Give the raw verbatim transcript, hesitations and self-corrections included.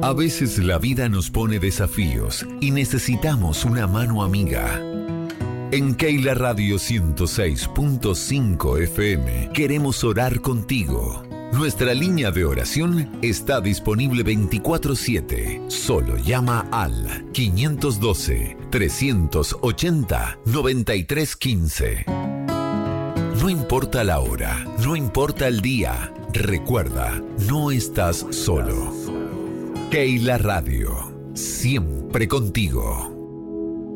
A veces la vida nos pone desafíos y necesitamos una mano amiga. En Keila Radio ciento seis punto cinco F M queremos orar contigo. Nuestra línea de oración está disponible veinticuatro siete. Solo llama al quinientos doce, trescientos ochenta, noventa y tres quince. No importa la hora, no importa el día, recuerda, no estás solo. Keila Radio, siempre contigo.